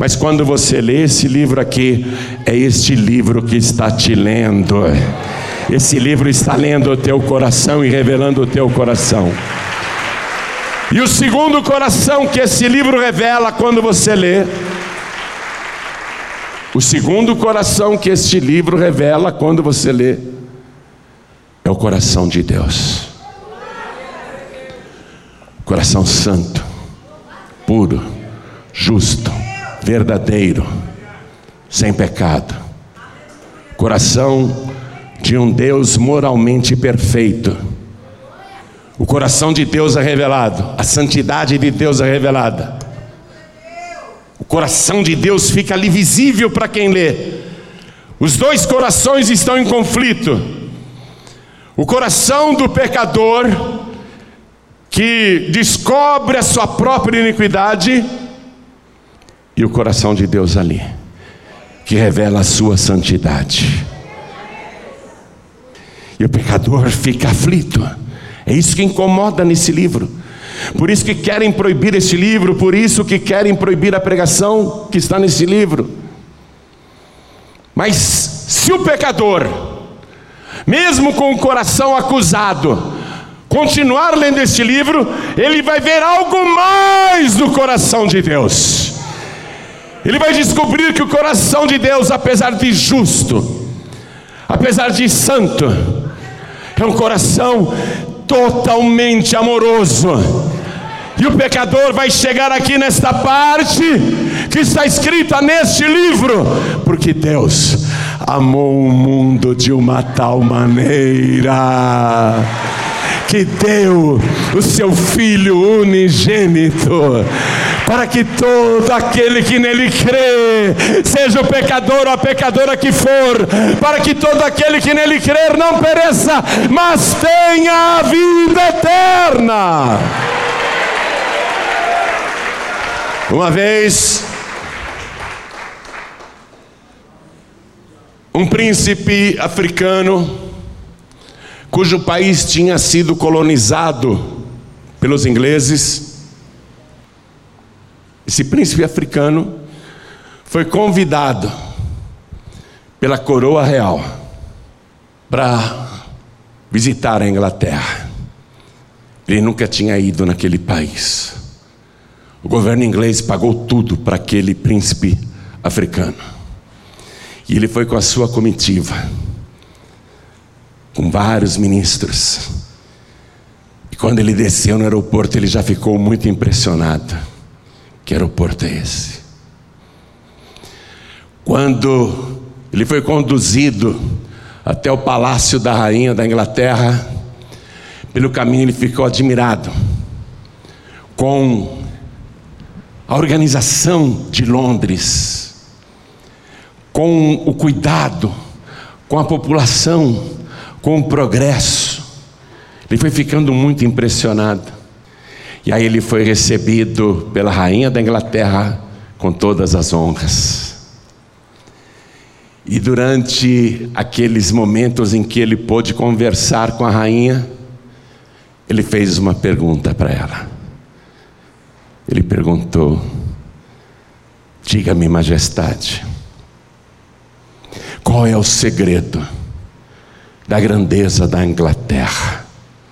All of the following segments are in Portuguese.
Mas quando você lê esse livro aqui, é este livro que está te lendo. Esse livro está lendo o teu coração e revelando o teu coração. E o segundo coração que esse livro revela quando você lê, o segundo coração que este livro revela quando você lê, é o coração de Deus. Coração santo, puro, justo, verdadeiro, sem pecado. Coração de um Deus moralmente perfeito. O coração de Deus é revelado, a santidade de Deus é revelada. O coração de Deus fica ali visível para quem lê. Os dois corações estão em conflito. O coração do pecador, que descobre a sua própria iniquidade, e o coração de Deus ali, que revela a sua santidade. E o pecador fica aflito. É isso que incomoda nesse livro. Por isso que querem proibir esse livro, por isso que querem proibir a pregação que está nesse livro. Mas se o pecador, mesmo com o coração acusado, continuar lendo este livro, ele vai ver algo mais no coração de Deus. Ele vai descobrir que o coração de Deus, apesar de justo, apesar de santo, é um coração totalmente amoroso. E o pecador vai chegar aqui nesta parte que está escrita neste livro, porque Deus amou o mundo de uma tal maneira que deu o seu Filho unigênito, para que todo aquele que nele crê, seja o pecador ou a pecadora que for, para que todo aquele que nele crer não pereça, mas tenha a vida eterna. Uma vez, um príncipe africano, cujo país tinha sido colonizado pelos ingleses, esse príncipe africano foi convidado pela coroa real para visitar a Inglaterra. Ele nunca tinha ido naquele país. O governo inglês pagou tudo para aquele príncipe africano. E ele foi com a sua comitiva, com vários ministros. E quando ele desceu no aeroporto, ele já ficou muito impressionado. Que aeroporto é esse? Quando ele foi conduzido até o palácio da rainha da Inglaterra, pelo caminho ele ficou admirado com a organização de Londres, com o cuidado com a população, com o progresso. Ele foi ficando muito impressionado. E aí ele foi recebido pela rainha da Inglaterra com todas as honras. E durante aqueles momentos em que ele pôde conversar com a rainha, ele fez uma pergunta para ela. Ele perguntou: diga-me, majestade, qual é o segredo da grandeza da Inglaterra?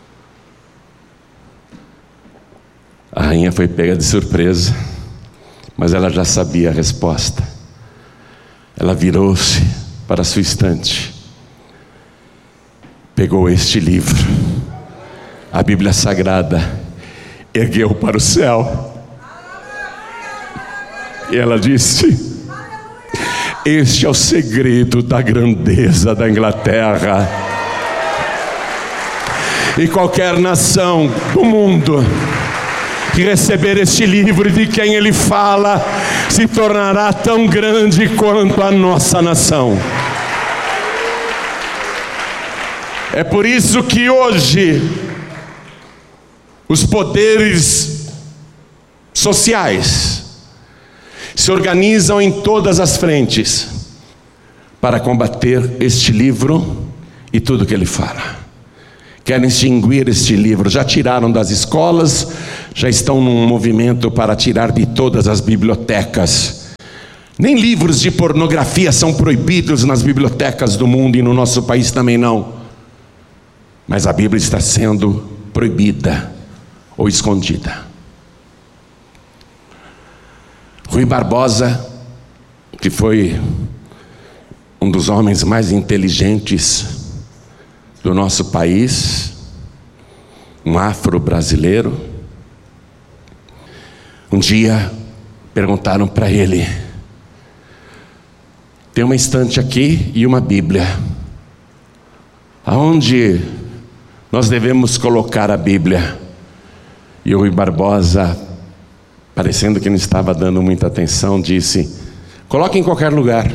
A rainha foi pega de surpresa, mas ela já sabia a resposta. Ela virou-se para a sua estante, pegou este livro, a Bíblia Sagrada, ergueu para o céu, e ela disse: este é o segredo da grandeza da Inglaterra. E qualquer nação do mundo que receber este livro de quem ele fala, se tornará tão grande quanto a nossa nação. É por isso que hoje os poderes sociais se organizam em todas as frentes para combater este livro e tudo que ele fala. Querem extinguir este livro, já tiraram das escolas, já estão num movimento para tirar de todas as bibliotecas, Nem livros de pornografia são proibidos nas bibliotecas do mundo e no nosso país também não. Mas a Bíblia está sendo proibida ou escondida. Rui Barbosa, que foi um dos homens mais inteligentes do nosso país, um afro-brasileiro, um dia perguntaram para ele: tem uma estante aqui e uma Bíblia, aonde nós devemos colocar a Bíblia? E o Rui Barbosa, parecendo que não estava dando muita atenção, disse: coloque em qualquer lugar.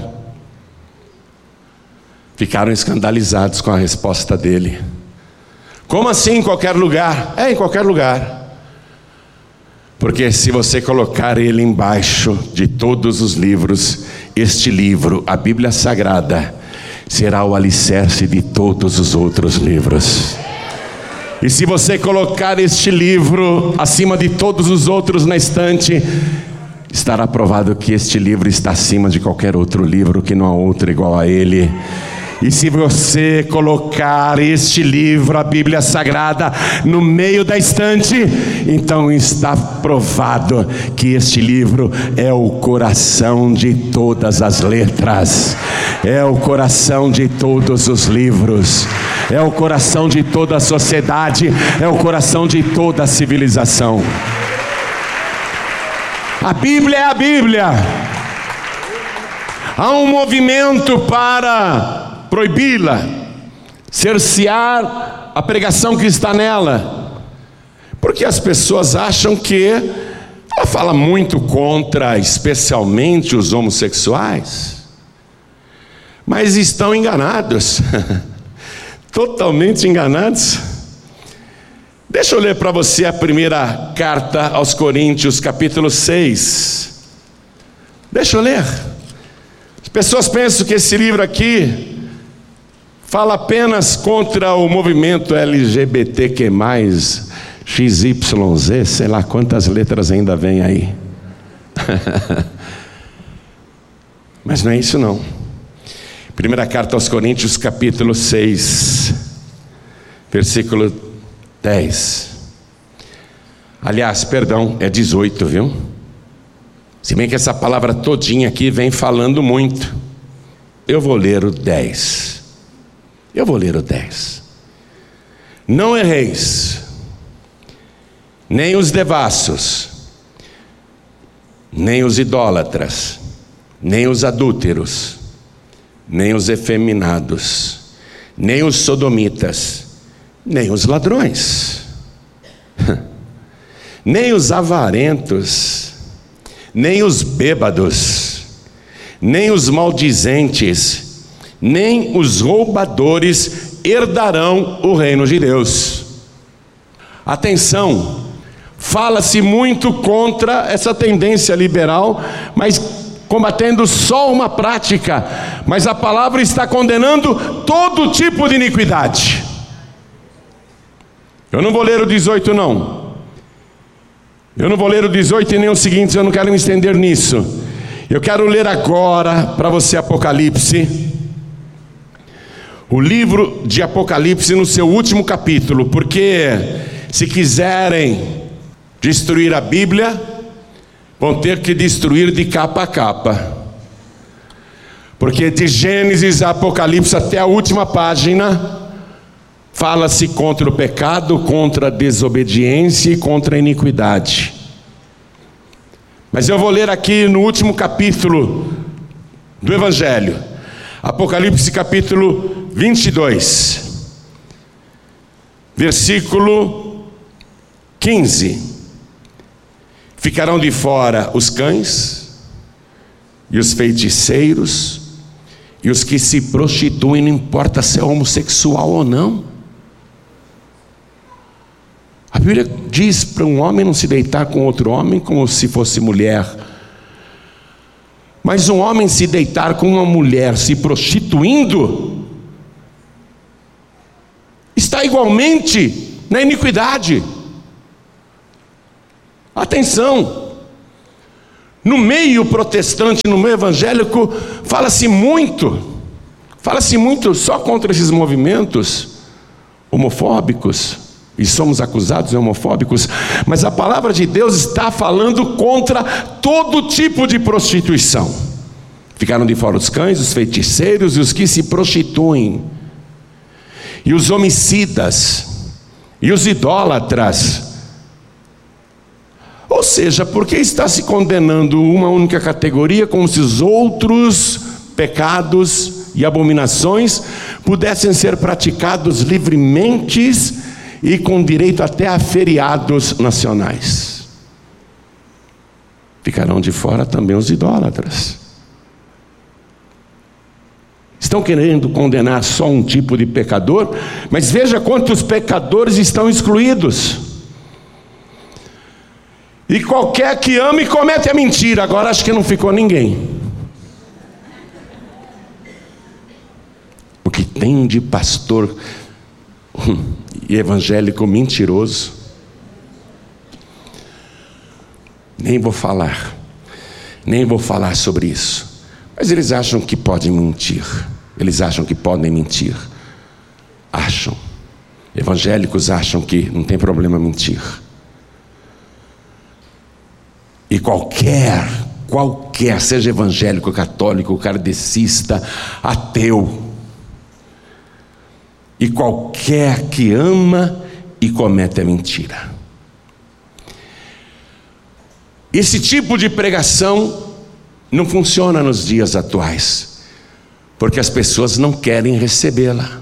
Ficaram escandalizados com a resposta dele. Como assim em qualquer lugar? Em qualquer lugar. Porque se você colocar ele embaixo de todos os livros, este livro, a Bíblia Sagrada, será o alicerce de todos os outros livros. E se você colocar este livro acima de todos os outros na estante, estará provado que este livro está acima de qualquer outro livro, que não há outro igual a ele. E se você colocar este livro, a Bíblia Sagrada, no meio da estante, então está provado que este livro é o coração de todas as letras, é o coração de todos os livros, é o coração de toda a sociedade, é o coração de toda a civilização. A Bíblia é a Bíblia. Há um movimento para proibi-la, cercear a pregação que está nela, porque as pessoas acham que ela fala muito contra, especialmente os homossexuais, mas estão enganados, totalmente enganados. Deixa eu ler para você a primeira carta aos Coríntios, capítulo 6. Deixa eu ler. As pessoas pensam que esse livro aqui fala apenas contra o movimento LGBTQ+, XYZ, sei lá quantas letras ainda vem aí. Mas não é isso não. Primeira carta aos Coríntios, capítulo 6, versículo 10. Aliás, perdão, é 18, viu? Se bem que essa palavra todinha aqui vem falando muito. Eu vou ler o 10. Não erreis, nem os devassos, nem os idólatras, nem os adúlteros, nem os efeminados, nem os sodomitas, nem os ladrões, nem os avarentos, nem os bêbados, nem os maldizentes, nem os roubadores herdarão o reino de Deus. Atenção, fala-se muito contra essa tendência liberal, mas combatendo só uma prática, mas a palavra está condenando todo tipo de iniquidade. Eu não vou ler o 18 não. Eu não vou ler o 18 e nem o seguinte, eu não quero me estender nisso. Eu quero ler agora para você Apocalipse. O livro de Apocalipse no seu último capítulo, porque se quiserem destruir a Bíblia, vão ter que destruir de capa a capa. Porque de Gênesis a Apocalipse até a última página, fala-se contra o pecado, contra a desobediência e contra a iniquidade. Mas eu vou ler aqui no último capítulo do Evangelho, Apocalipse capítulo 22, versículo 15. Ficarão de fora os cães, e os feiticeiros, e os que se prostituem, não importa se é homossexual ou não. A Bíblia diz para um homem não se deitar com outro homem como se fosse mulher. Mas um homem se deitar com uma mulher se prostituindo, está igualmente na iniquidade. Atenção, No meio protestante, no meio evangélico, fala-se muito só contra esses movimentos homofóbicos, e somos acusados de homofóbicos, mas a palavra de Deus está falando contra todo tipo de prostituição. Ficaram de fora os cães, os feiticeiros e os que se prostituem, e os homicidas, e os idólatras. Ou seja, por que está se condenando uma única categoria, como se os outros pecados e abominações pudessem ser praticados livremente e com direito até a feriados nacionais? Ficarão de fora também os idólatras. Estão querendo condenar só um tipo de pecador, mas veja quantos pecadores estão excluídos. E qualquer que ama e comete a mentira. Agora acho que não ficou ninguém. O que tem de pastor e evangélico mentiroso, nem vou falar sobre isso. Mas eles acham que podem mentir. Acham. Evangélicos acham que não tem problema mentir. E qualquer, seja evangélico, católico, kardecista, ateu, e qualquer que ama e comete a mentira. Esse tipo de pregação não funciona nos dias atuais, porque as pessoas não querem recebê-la,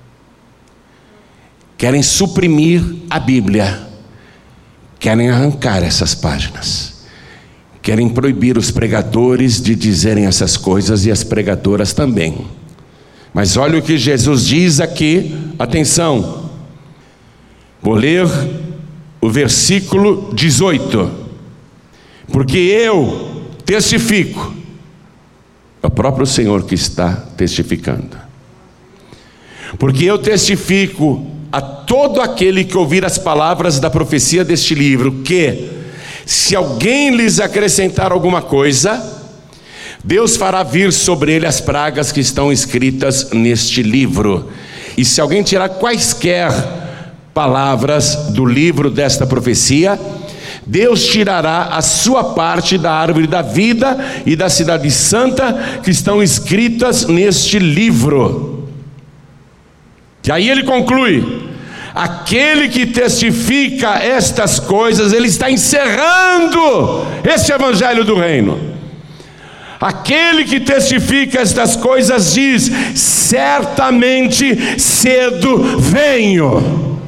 querem suprimir a Bíblia, querem arrancar essas páginas, querem proibir os pregadores de dizerem essas coisas e as pregadoras também. Mas olha o que Jesus diz aqui, atenção, vou ler o versículo 18, porque eu testifico, é o próprio Senhor que está testificando, porque eu testifico a todo aquele que ouvir as palavras da profecia deste livro, que se alguém lhes acrescentar alguma coisa, Deus fará vir sobre ele as pragas que estão escritas neste livro. E se alguém tirar quaisquer palavras do livro desta profecia, Deus tirará a sua parte da árvore da vida e da cidade santa que estão escritas neste livro. E aí ele conclui: aquele que testifica estas coisas, ele está encerrando este evangelho do reino. Aquele que testifica estas coisas diz: certamente cedo venho.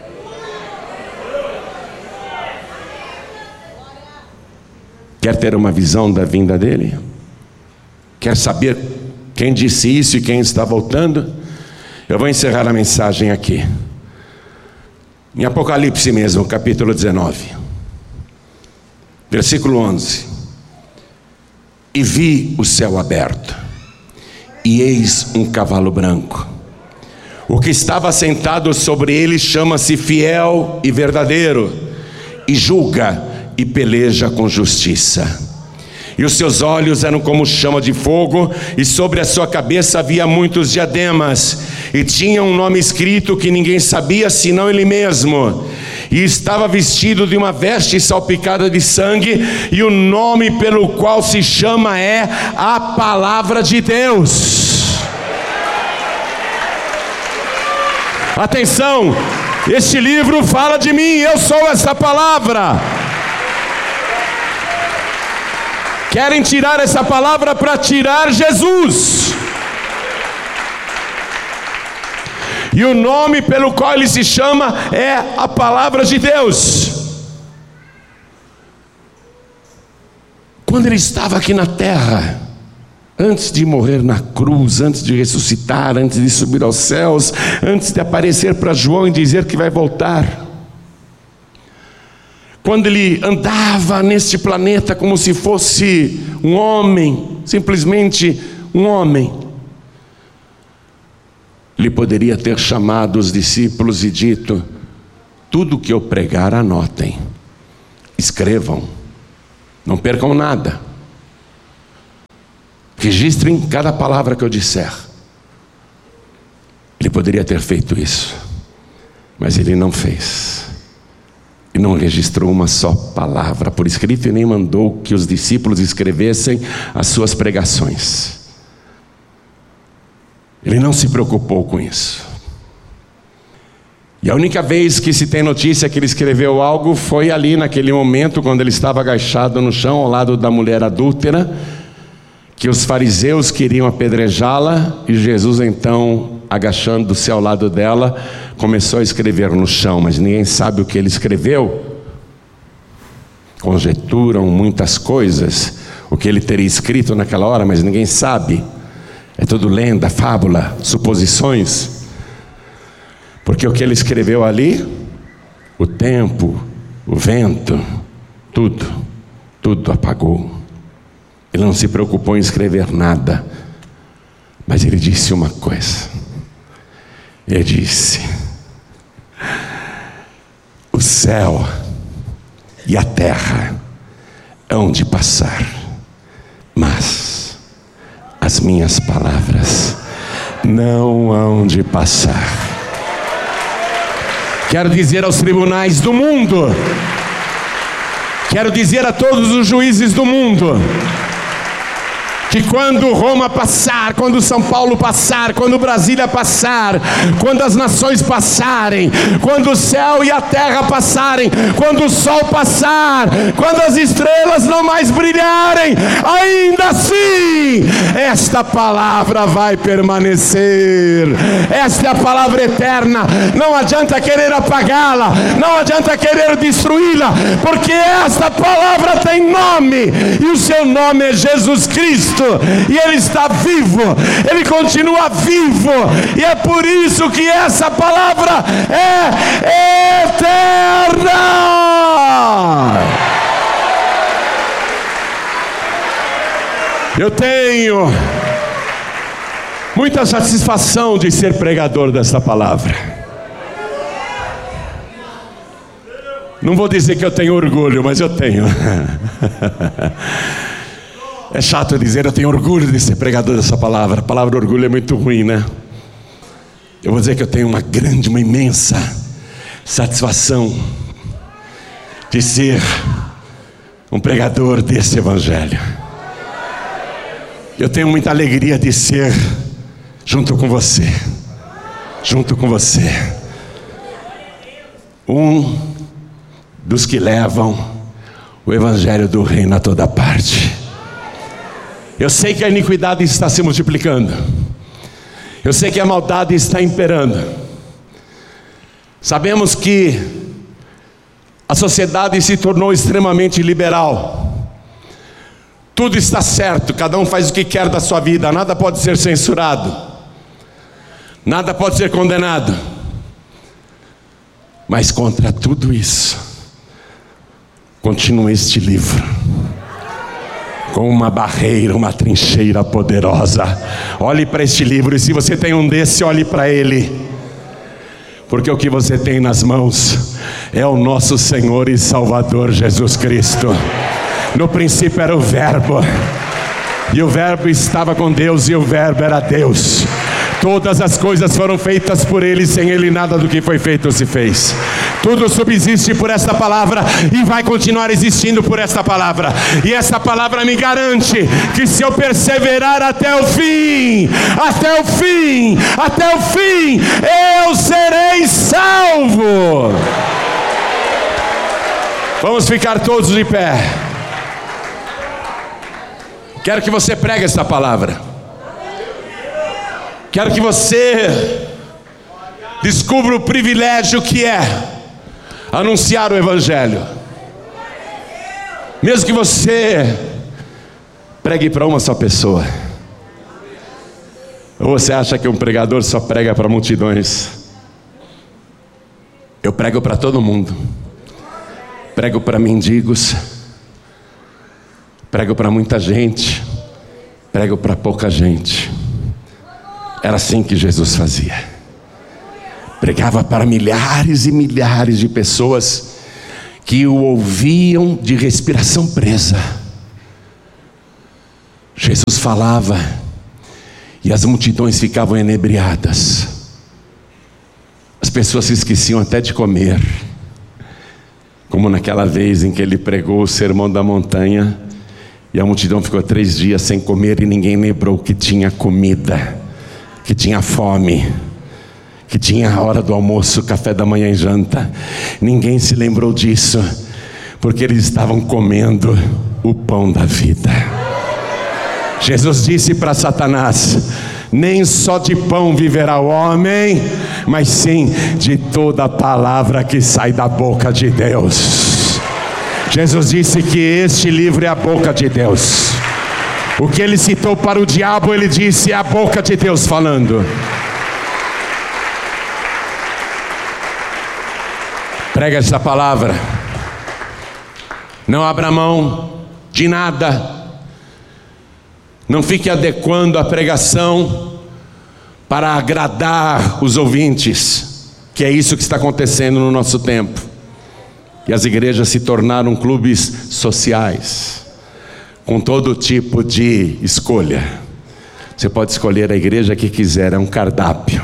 Quer ter uma visão da vinda dele? Quer saber quem disse isso e quem está voltando? Eu vou encerrar a mensagem aqui, em Apocalipse mesmo, capítulo 19, versículo 11. E vi o céu aberto, e eis um cavalo branco. O que estava sentado sobre ele chama-se Fiel e Verdadeiro, e julga e peleja com justiça. E os seus olhos eram como chama de fogo, e sobre a sua cabeça havia muitos diademas, e tinha um nome escrito que ninguém sabia senão ele mesmo. E estava vestido de uma veste salpicada de sangue, e o nome pelo qual se chama é a Palavra de Deus. Atenção, este livro fala de mim, eu sou essa palavra. Querem tirar essa palavra para tirar Jesus. E o nome pelo qual ele se chama é a Palavra de Deus. Quando ele estava aqui na terra, antes de morrer na cruz, antes de ressuscitar, antes de subir aos céus, antes de aparecer para João e dizer que vai voltar, quando ele andava neste planeta como se fosse um homem, simplesmente um homem, ele poderia ter chamado os discípulos e dito: tudo que eu pregar anotem, escrevam, Não percam nada. Registrem cada palavra que eu disser. Ele poderia ter feito isso, mas ele não fez. E não registrou uma só palavra por escrito e nem mandou que os discípulos escrevessem as suas pregações. Ele não se preocupou com isso. E a única vez que se tem notícia que ele escreveu algo foi ali naquele momento, quando ele estava agachado no chão ao lado da mulher adúltera, que os fariseus queriam apedrejá-la, e Jesus então, agachando-se ao lado dela, começou a escrever no chão, mas ninguém sabe o que ele escreveu. Conjecturam muitas coisas, o que ele teria escrito naquela hora, mas ninguém sabe. É tudo lenda, fábula, suposições. Porque o que ele escreveu ali, o tempo, o vento, tudo apagou. Ele não se preocupou em escrever nada, mas ele disse uma coisa. Ele disse: o céu e a terra hão de passar, mas as minhas palavras não hão de passar. Quero dizer aos tribunais do mundo, quero dizer a todos os juízes do mundo, que quando Roma passar, quando São Paulo passar, quando Brasília passar, quando as nações passarem, quando o céu e a terra passarem, quando o sol passar, quando as estrelas não mais brilharem, ainda assim, esta palavra vai permanecer. Esta é a palavra eterna. Não adianta querer apagá-la, não adianta querer destruí-la, porque esta palavra tem nome, e o seu nome é Jesus Cristo. E Ele está vivo, Ele continua vivo, e é por isso que essa palavra é eterna. Eu tenho muita satisfação de ser pregador dessa palavra. Não vou dizer que eu tenho orgulho, mas eu tenho. É chato dizer, eu tenho orgulho de ser pregador dessa palavra. A palavra orgulho é muito ruim, né? Eu vou dizer que eu tenho uma imensa satisfação de ser um pregador desse evangelho. Eu tenho muita alegria de ser junto com você, um dos que levam o evangelho do reino a toda parte. Eu sei que a iniquidade está se multiplicando, eu sei que a maldade está imperando. Sabemos que a sociedade se tornou extremamente liberal. Tudo está certo, cada um faz o que quer da sua vida, nada pode ser censurado, nada pode ser condenado. Mas contra tudo isso, continua este livro, com uma barreira, uma trincheira poderosa. Olhe para este livro, e se você tem um desse, olhe para ele, porque o que você tem nas mãos é o nosso Senhor e Salvador Jesus Cristo. No princípio era o Verbo, e o Verbo estava com Deus, e o Verbo era Deus. Todas as coisas foram feitas por Ele, sem Ele nada do que foi feito se fez. Tudo subsiste por esta palavra, e vai continuar existindo por esta palavra. E essa palavra me garante que se eu perseverar até o fim, eu serei salvo. Vamos ficar todos de pé. Quero que você pregue esta palavra. Quero que você descubra o privilégio que é anunciar o evangelho. Mesmo que você pregue para uma só pessoa. Ou você acha que um pregador só prega para multidões? Eu prego para todo mundo. Prego para mendigos, prego para muita gente, prego para pouca gente. Era assim que Jesus fazia. Pregava para milhares e milhares de pessoas que o ouviam de respiração presa. Jesus falava e as multidões ficavam enebriadas. As pessoas se esqueciam até de comer, como naquela vez em que ele pregou o sermão da montanha e a multidão ficou 3 dias sem comer e ninguém lembrou que tinha comida, que tinha fome, que tinha a hora do almoço, café da manhã e janta. Ninguém se lembrou disso, porque eles estavam comendo o pão da vida. Jesus disse para Satanás: nem só de pão viverá o homem, mas sim de toda a palavra que sai da boca de Deus. Jesus disse que este livro é a boca de Deus. O que ele citou para o diabo, ele disse, é a boca de Deus falando. Prega essa palavra. Não abra mão de nada. Não fique adequando a pregação para agradar os ouvintes, que é isso que está acontecendo no nosso tempo. E as igrejas se tornaram clubes sociais, com todo tipo de escolha. Você pode escolher a igreja que quiser, é um cardápio.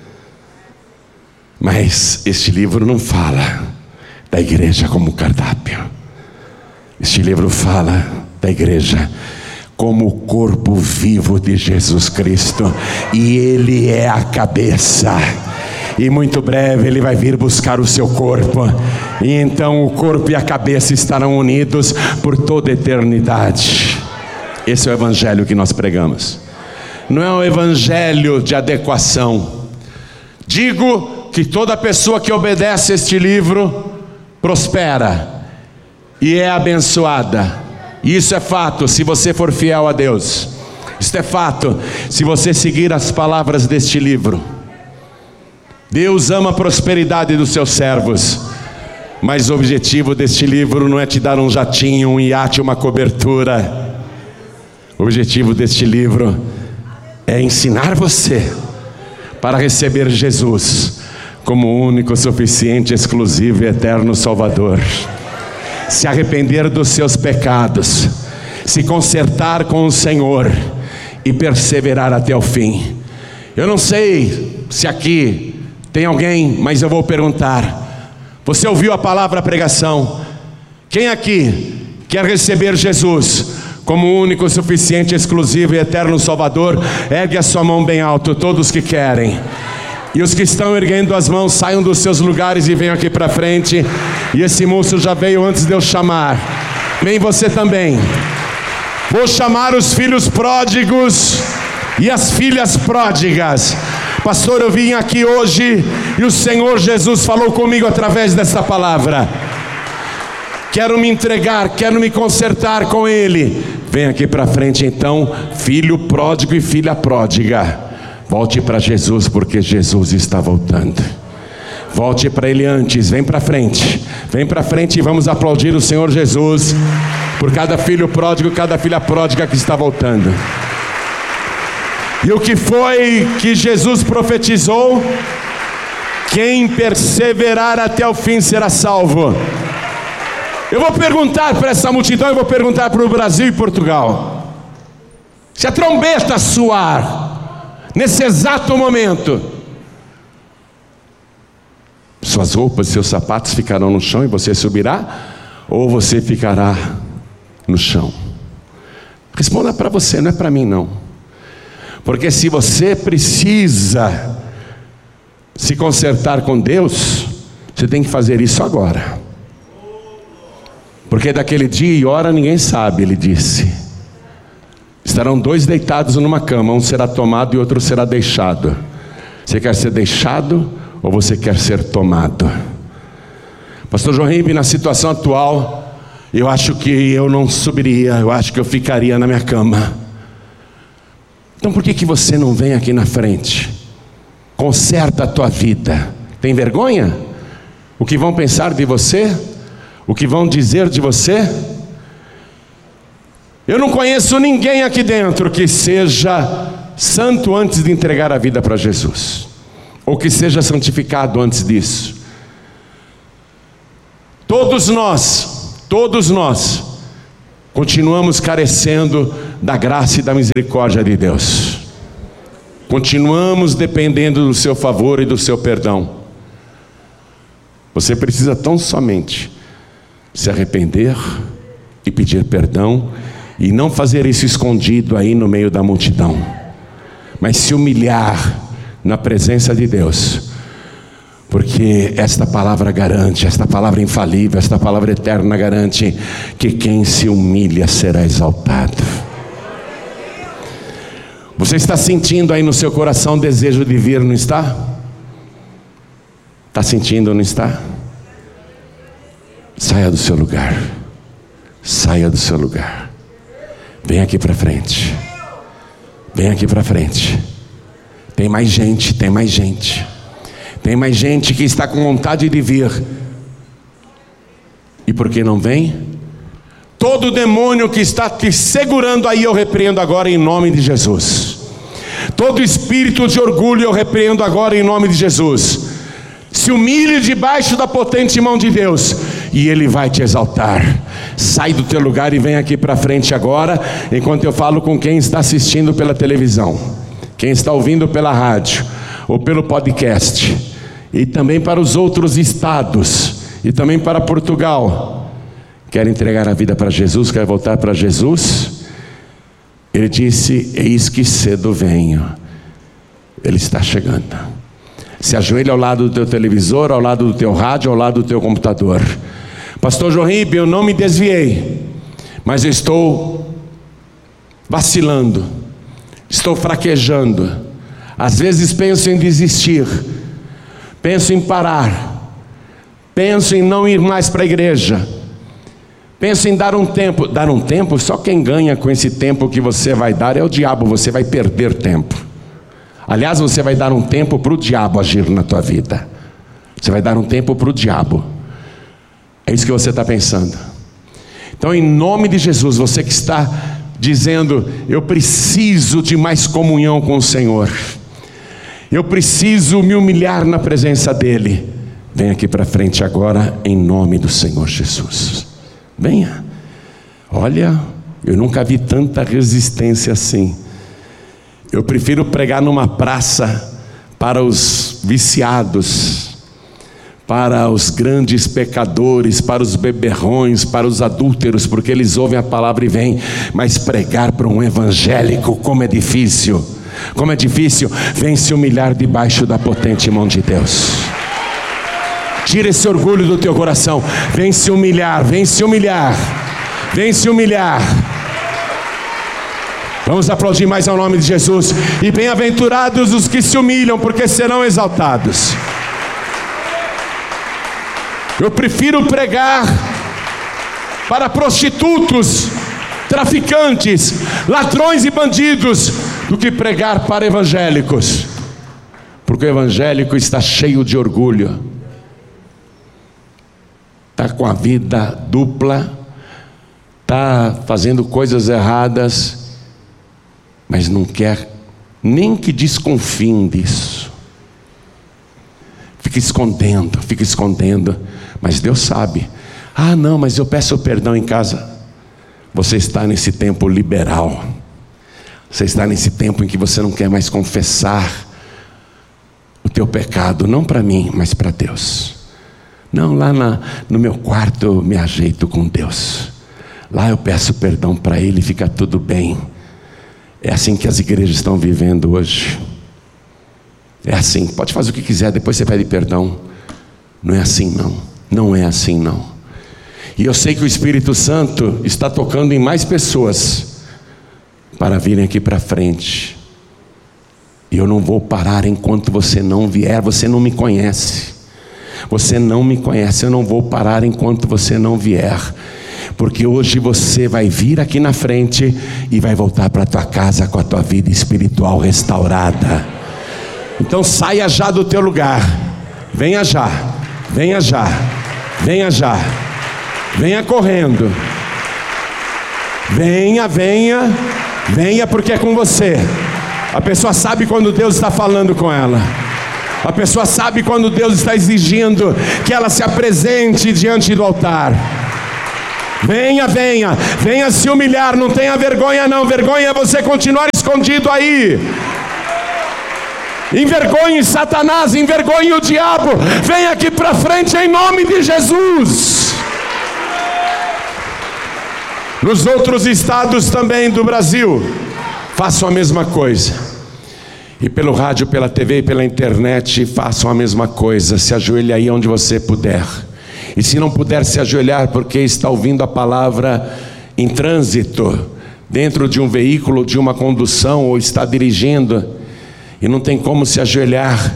Mas este livro não fala da igreja como cardápio. Este livro fala da igreja como o corpo vivo de Jesus Cristo, e Ele é a cabeça, e muito breve Ele vai vir buscar o seu corpo, e então o corpo e a cabeça estarão unidos por toda a eternidade. Esse é o evangelho que nós pregamos. Não é um evangelho de adequação. Digo que toda pessoa que obedece este livro prospera e é abençoada. E isso é fato se você for fiel a Deus. Isso é fato se você seguir as palavras deste livro. Deus ama a prosperidade dos seus servos, mas o objetivo deste livro não é te dar um jatinho, um iate, uma cobertura. O objetivo deste livro é ensinar você para receber Jesus como o único, suficiente, exclusivo e eterno Salvador. Se arrepender dos seus pecados, se consertar com o Senhor e perseverar até o fim. Eu não sei se aqui tem alguém, mas eu vou perguntar. Você ouviu a palavra pregação? Quem aqui quer receber Jesus como o único, suficiente, exclusivo e eterno Salvador? Ergue a sua mão bem alto, todos que querem. E os que estão erguendo as mãos, saiam dos seus lugares e venham aqui para frente. E esse moço já veio antes de eu chamar. Vem você também. Vou chamar os filhos pródigos e as filhas pródigas. Pastor, eu vim aqui hoje e o Senhor Jesus falou comigo através dessa palavra. Quero me entregar, quero me consertar com Ele. Vem aqui para frente então, filho pródigo e filha pródiga. Volte para Jesus, porque Jesus está voltando. Volte para Ele antes, vem para frente. Vem para frente e vamos aplaudir o Senhor Jesus por cada filho pródigo, cada filha pródiga que está voltando. E o que foi que Jesus profetizou? Quem perseverar até o fim será salvo. Eu vou perguntar para essa multidão, eu vou perguntar para o Brasil e Portugal. Se a trombeta soar nesse exato momento, suas roupas, seus sapatos ficarão no chão e você subirá, ou você ficará no chão? Responda para você, não é para mim não. Porque se você precisa se consertar com Deus, você tem que fazer isso agora. Porque daquele dia e hora ninguém sabe, ele disse. Estarão 2 deitados numa cama, um será tomado e outro será deixado. Você quer ser deixado ou você quer ser tomado? Pastor João Ribe, na situação atual, eu acho que eu não subiria, eu acho que eu ficaria na minha cama. Então por que você não vem aqui na frente? Conserta a tua vida. Tem vergonha? O que vão pensar de você? O que vão dizer de você? Eu não conheço ninguém aqui dentro que seja santo antes de entregar a vida para Jesus, ou que seja santificado antes disso. Todos nós continuamos carecendo da graça e da misericórdia de Deus. Continuamos dependendo do seu favor e do seu perdão. Você precisa tão somente se arrepender e pedir perdão, e não fazer isso escondido aí no meio da multidão, mas se humilhar na presença de Deus, porque esta palavra garante, esta palavra infalível, esta palavra eterna garante que quem se humilha será exaltado. Você está sentindo aí no seu coração o desejo de vir, não está? Está sentindo ou não está? Saia do seu lugar. Saia do seu lugar. Vem aqui para frente. Vem aqui para frente. Tem mais gente, tem mais gente. Tem mais gente que está com vontade de vir. E por que não vem? Todo demônio que está te segurando aí, eu repreendo agora em nome de Jesus. Todo espírito de orgulho eu repreendo agora em nome de Jesus. Se humilhe debaixo da potente mão de Deus, e Ele vai te exaltar. Sai do teu lugar e vem aqui para frente agora, enquanto eu falo com quem está assistindo pela televisão, quem está ouvindo pela rádio ou pelo podcast, e também para os outros estados, e também para Portugal. Quer entregar a vida para Jesus? Quer voltar para Jesus? Ele disse: eis que cedo venho. Ele está chegando. Se ajoelha ao lado do teu televisor, ao lado do teu rádio, ao lado do teu computador. Pastor João Ribe, eu não me desviei, mas eu estou vacilando, estou fraquejando. Às vezes penso em desistir, penso em parar, penso em não ir mais para a igreja, penso em dar um tempo. Dar um tempo? Só quem ganha com esse tempo que você vai dar é o diabo. Você vai perder tempo. Aliás, você vai dar um tempo para o diabo agir na tua vida. Você vai dar um tempo para o diabo. É isso que você está pensando. Então, em nome de Jesus, você que está dizendo: eu preciso de mais comunhão com o Senhor, eu preciso me humilhar na presença dEle, vem aqui para frente agora, em nome do Senhor Jesus. Venha. Olha, eu nunca vi tanta resistência assim. Eu prefiro pregar numa praça para os viciados, para os grandes pecadores, para os beberrões, para os adúlteros, porque eles ouvem a palavra e vêm. Mas pregar para um evangélico, como é difícil. Como é difícil. Vem se humilhar debaixo da potente mão de Deus. Tira esse orgulho do teu coração. Vem se humilhar, vem se humilhar, vem se humilhar. Vamos aplaudir mais ao nome de Jesus. E bem-aventurados os que se humilham, porque serão exaltados. Eu prefiro pregar para prostitutos, traficantes, ladrões e bandidos, do que pregar para evangélicos, porque o evangélico está cheio de orgulho, está com a vida dupla, está fazendo coisas erradas, mas não quer nem que desconfiem disso. Fica escondendo, mas Deus sabe. Ah, não, mas eu peço perdão em casa. Você está nesse tempo liberal. Você está nesse tempo em que você não quer mais confessar o teu pecado, não para mim, mas para Deus. Não, lá no meu quarto eu me ajeito com Deus. Lá eu peço perdão para Ele e fica tudo bem. É assim que as igrejas estão vivendo hoje. É assim, pode fazer o que quiser, depois você pede perdão. Não é assim não, não é assim não. E eu sei que o Espírito Santo está tocando em mais pessoas para virem aqui para frente. E eu não vou parar enquanto você não vier. Você não me conhece, você não me conhece. Eu não vou parar enquanto você não vier, porque hoje você vai vir aqui na frente e vai voltar para a tua casa com a tua vida espiritual restaurada. Então saia já do teu lugar. Venha já, venha já, venha já, venha correndo. Venha, venha, venha, porque é com você. A pessoa sabe quando Deus está falando com ela. A pessoa sabe quando Deus está exigindo que ela se apresente diante do altar. Venha, venha, venha se humilhar, não tenha vergonha não. Vergonha é você continuar escondido aí. Envergonhe Satanás, envergonhe o diabo. Venha aqui para frente em nome de Jesus. Nos outros estados também do Brasil, façam a mesma coisa. E pelo rádio, pela TV e pela internet, façam a mesma coisa. Se ajoelhe aí onde você puder. E se não puder se ajoelhar porque está ouvindo a palavra em trânsito, dentro de um veículo, de uma condução, ou está dirigindo e não tem como se ajoelhar,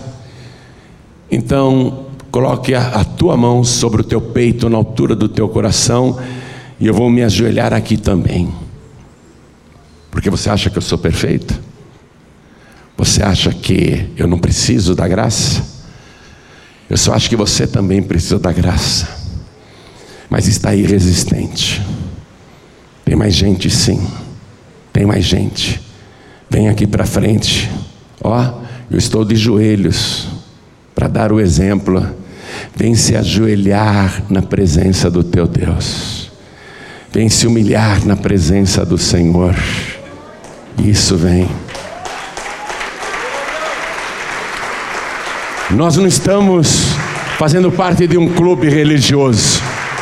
então coloque a tua mão sobre o teu peito, na altura do teu coração, e eu vou me ajoelhar aqui também. Porque você acha que eu sou perfeito? Você acha que eu não preciso da graça? Eu só acho que você também precisa da graça, mas está aí resistente. Tem mais gente, sim, tem mais gente. Vem aqui para frente. Eu estou de joelhos para dar o exemplo. Vem se ajoelhar na presença do teu Deus. Vem se humilhar na presença do Senhor. Isso, vem. Nós não estamos fazendo parte de um clube religioso.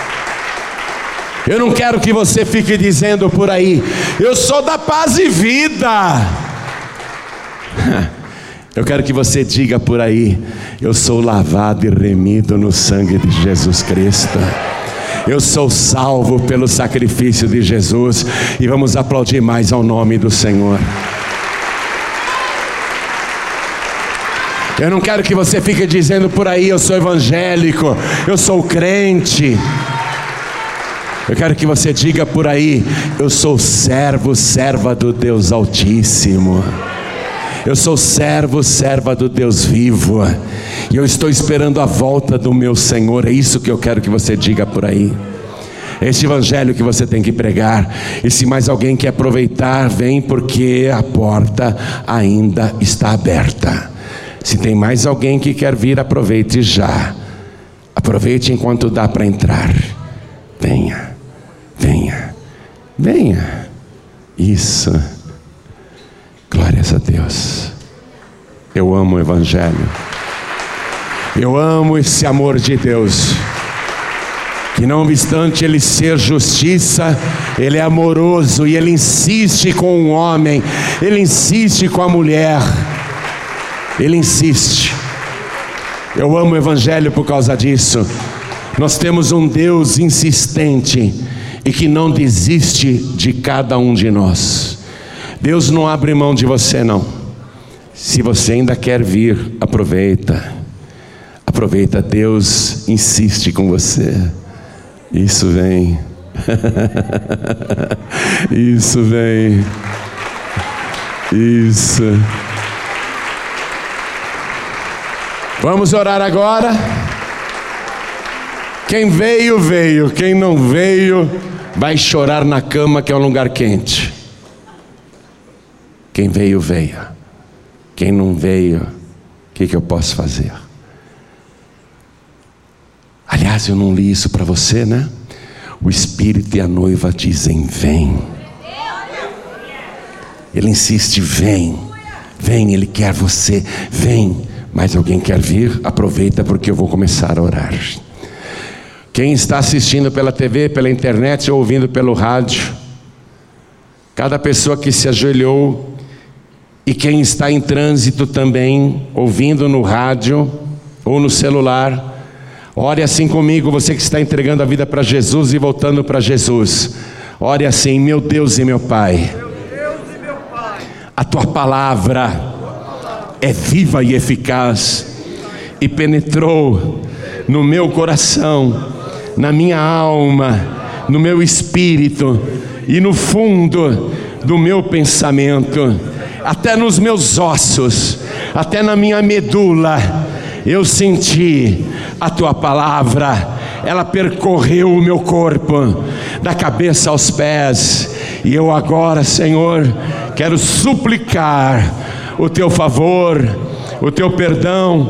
Eu não quero que você fique dizendo por aí: eu sou da paz e vida. Eu quero que você diga por aí: eu sou lavado e remido no sangue de Jesus Cristo. Eu sou salvo pelo sacrifício de Jesus. E vamos aplaudir mais ao nome do Senhor. Eu não quero que você fique dizendo por aí: eu sou evangélico, eu sou crente. Eu quero que você diga por aí: eu sou servo, serva do Deus Altíssimo. Eu sou servo, serva do Deus vivo. E eu estou esperando a volta do meu Senhor. É isso que eu quero que você diga por aí. É esse evangelho que você tem que pregar. E se mais alguém quer aproveitar, vem, porque a porta ainda está aberta. Se tem mais alguém que quer vir, aproveite já. Aproveite enquanto dá para entrar. Venha, venha, venha. Isso. Glórias a Deus. Eu amo o evangelho. Eu amo esse amor de Deus, que não obstante ele ser justiça, ele é amoroso e ele insiste com o homem, ele insiste com a mulher, ele insiste. Eu amo o evangelho por causa disso. Nós temos um Deus insistente e que não desiste de cada um de nós. Deus não abre mão de você, não. Se você ainda quer vir, aproveita. Aproveita, Deus insiste com você. Isso vem. Isso vem. Isso. Vamos orar agora. Quem veio, veio. Quem não veio, vai chorar na cama, que é um lugar quente. Quem veio, veio. Quem não veio, o que eu posso fazer? Aliás, eu não li isso para você, né? O Espírito e a noiva dizem: vem. Ele insiste: vem. Vem, ele quer você, vem. Mas alguém quer vir? Aproveita, porque eu vou começar a orar. Quem está assistindo pela TV, pela internet ou ouvindo pelo rádio, cada pessoa que se ajoelhou, e quem está em trânsito também, ouvindo no rádio ou no celular, ore assim comigo. Você que está entregando a vida para Jesus e voltando para Jesus, ore assim: meu Deus e meu Pai, a tua palavra é viva e eficaz, e penetrou no meu coração, na minha alma, no meu espírito e no fundo do meu pensamento, até nos meus ossos, até na minha medula. Eu senti a tua palavra, ela percorreu o meu corpo, da cabeça aos pés. E eu agora, Senhor, quero suplicar o teu favor, o teu perdão,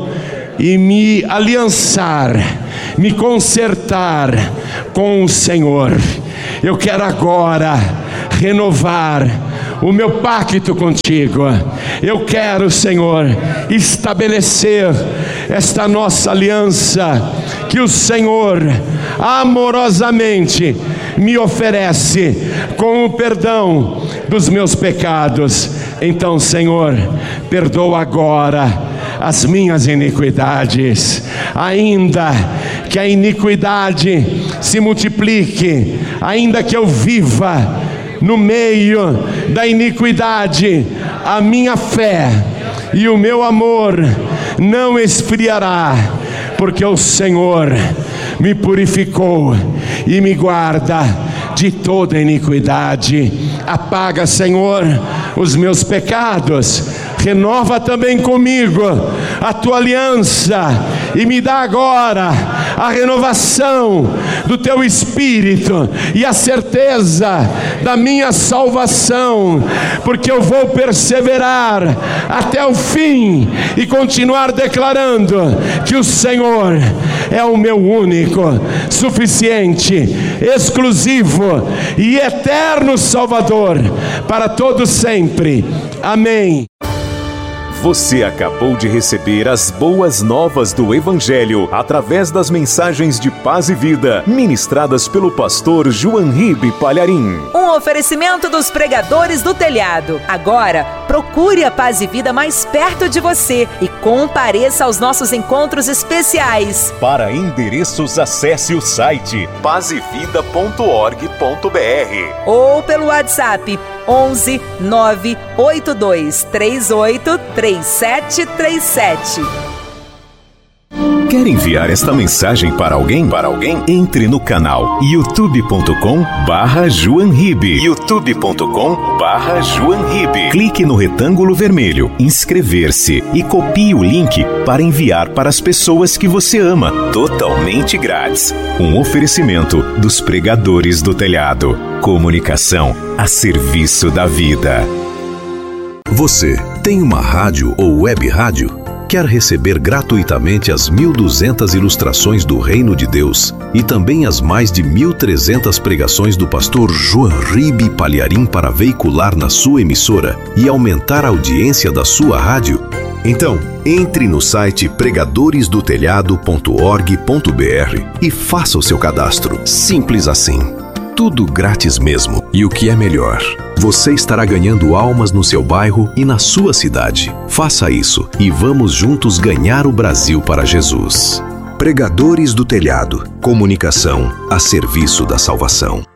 e me aliançar, me consertar com o Senhor. Eu quero agora renovar o meu pacto contigo. Eu quero, Senhor, estabelecer esta nossa aliança que o Senhor amorosamente me oferece com o perdão dos meus pecados. Então, Senhor, perdoa agora as minhas iniquidades, ainda que a iniquidade se multiplique, ainda que eu viva no meio da iniquidade, a minha fé e o meu amor não esfriará, porque o Senhor me purificou e me guarda de toda iniquidade. Apaga, Senhor, os meus pecados, renova também comigo a tua aliança e me dá agora a renovação do teu Espírito e a certeza da minha salvação, porque eu vou perseverar até o fim e continuar declarando que o Senhor é o meu único, suficiente, exclusivo e eterno Salvador para todos sempre. Amém. Você acabou de receber as boas novas do Evangelho através das mensagens de paz e vida ministradas pelo pastor João Ribe Palharim. Um oferecimento dos Pregadores do Telhado. Agora, procure a Paz e Vida mais perto de você e compareça aos nossos encontros especiais. Para endereços, acesse o site pazevida.org.br ou pelo WhatsApp 11 982 38 3737. Quer enviar esta mensagem para alguém? Entre no canal youtube.com/JoãoRibe. youtube.com/JoãoRibe. Clique no retângulo vermelho, inscrever-se e copie o link para enviar para as pessoas que você ama, totalmente grátis. Um oferecimento dos Pregadores do Telhado. Comunicação a serviço da vida. Você tem uma rádio ou web rádio? Quer receber gratuitamente as 1.200 ilustrações do Reino de Deus e também as mais de 1.300 pregações do pastor João Ribe Palharim para veicular na sua emissora e aumentar a audiência da sua rádio? Então, entre no site pregadoresdotelhado.org.br e faça o seu cadastro. Simples assim. Tudo grátis mesmo. E o que é melhor, você estará ganhando almas no seu bairro e na sua cidade. Faça isso e vamos juntos ganhar o Brasil para Jesus. Pregadores do Telhado. Comunicação a serviço da salvação.